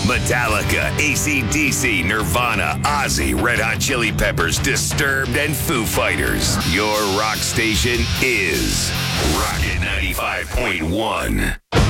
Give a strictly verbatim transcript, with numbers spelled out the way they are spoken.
Metallica, A C D C, Nirvana, Ozzy, Red Hot Chili Peppers, Disturbed, and Foo Fighters. Your rock station is Rocket ninety-five point one.